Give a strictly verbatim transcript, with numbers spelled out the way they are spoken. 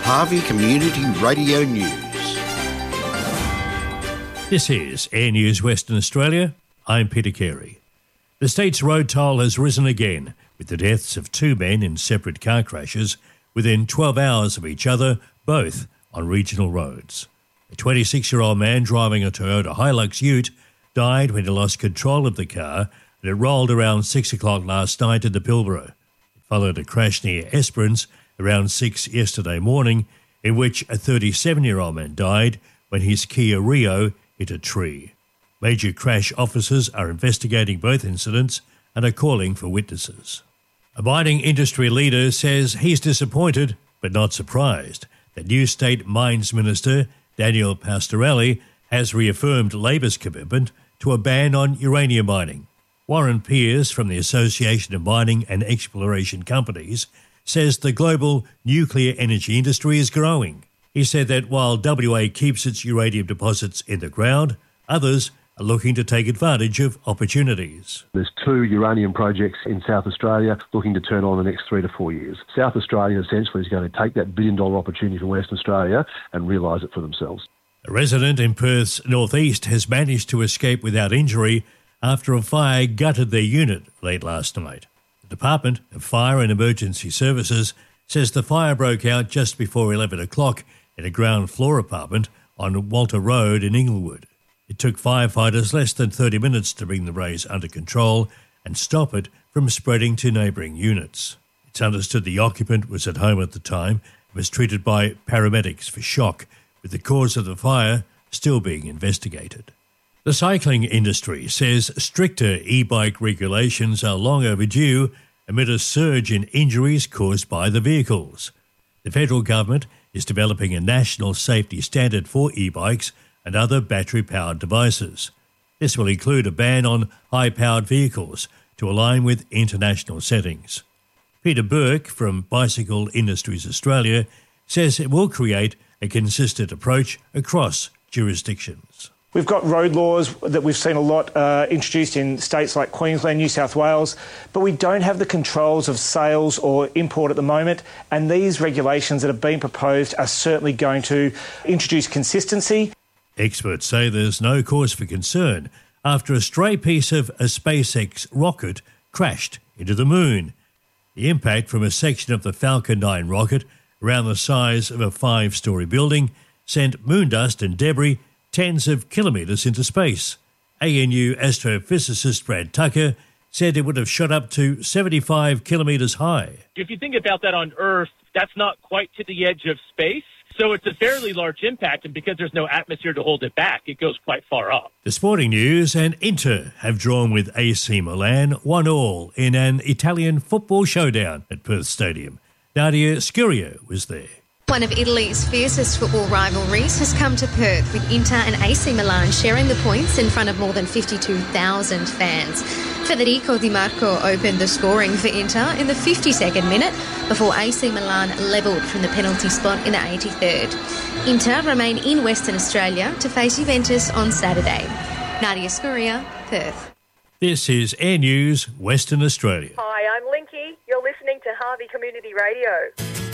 Harvey Community Radio News. This is Air News Western Australia. I'm Peter Carey. The state's road toll has risen again, with the deaths of two men in separate car crashes within twelve hours of each other, both on regional roads. A twenty-six-year-old man driving a Toyota Hilux Ute died when he lost control of the car and it rolled around six o'clock last night in the Pilbara. It followed a crash near Esperance around six yesterday morning, in which a thirty-seven-year-old man died when his Kia Rio hit a tree. Major crash officers are investigating both incidents and are calling for witnesses. A mining industry leader says he's disappointed but not surprised that new State Mines Minister Daniel Pastorelli has reaffirmed Labor's commitment to a ban on uranium mining. Warren Pearce from the Association of Mining and Exploration Companies says the global nuclear energy industry is growing. He said that while W A keeps its uranium deposits in the ground, others are looking to take advantage of opportunities. There's two uranium projects in South Australia looking to turn on in the next three to four years. South Australia essentially is going to take that billion dollar opportunity from Western Australia and realise it for themselves. A resident in Perth's northeast has managed to escape without injury after a fire gutted their unit late last night. The Department of Fire and Emergency Services says the fire broke out just before eleven o'clock in a ground floor apartment on Walter Road in Inglewood. It took firefighters less than thirty minutes to bring the blaze under control and stop it from spreading to neighbouring units. It's understood the occupant was at home at the time and was treated by paramedics for shock, with the cause of the fire still being investigated. The cycling industry says stricter e-bike regulations are long overdue amid a surge in injuries caused by the vehicles. The federal government is developing a national safety standard for e-bikes and other battery-powered devices. This will include a ban on high-powered vehicles to align with international settings. Peter Burke from Bicycle Industries Australia says it will create a consistent approach across jurisdictions. We've got road laws that we've seen a lot uh, introduced in states like Queensland, New South Wales, but we don't have the controls of sales or import at the moment, and these regulations that have been proposed are certainly going to introduce consistency. Experts say there's no cause for concern after a stray piece of a SpaceX rocket crashed into the moon. The impact from a section of the Falcon nine rocket around the size of a five-storey building sent moon dust and debris tens of kilometres into space. A N U astrophysicist Brad Tucker said it would have shot up to seventy-five kilometres high. If you think about that on Earth, that's not quite to the edge of space. So it's a fairly large impact, and because there's no atmosphere to hold it back, it goes quite far up. The sporting news and Inter have drawn with A C Milan one all in an Italian football showdown at Perth Stadium. Nadia Scurio was there. One of Italy's fiercest football rivalries has come to Perth, with Inter and A C Milan sharing the points in front of more than fifty-two thousand fans. Federico Di Marco opened the scoring for Inter in the fifty-second minute before A C Milan levelled from the penalty spot in the eighty-third. Inter remain in Western Australia to face Juventus on Saturday. Nadia Scuria, Perth. This is Air News Western Australia. Hi, I'm Linky. You're listening to Harvey Community Radio.